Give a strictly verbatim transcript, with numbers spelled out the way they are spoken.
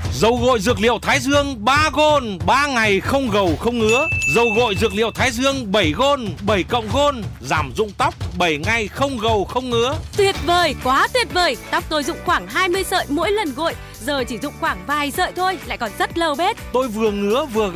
Dầu gội dược liệu Thái Dương ba gôn, ba ngày không gầu không ngứa. Dầu gội dược liệu Thái Dương bảy gôn, bảy cộng gôn, giảm rụng tóc bảy ngày không gầu không ngứa. Tuyệt vời, quá tuyệt vời. Tóc tôi rụng khoảng hai mươi sợi mỗi lần gội, giờ chỉ rụng khoảng vài sợi thôi, lại còn rất lâu bết. Tôi vừa ngứa vừa